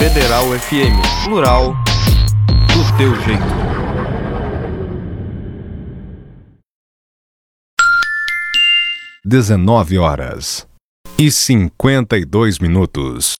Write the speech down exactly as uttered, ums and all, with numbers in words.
Federal F M, plural, do teu jeito. Dezenove horas e cinquenta e dois minutos.